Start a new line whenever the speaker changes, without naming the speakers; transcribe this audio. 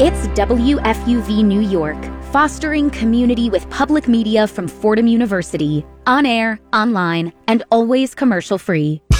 It's WFUV New York, fostering community with public media from Fordham University, on air, online, and always commercial-free.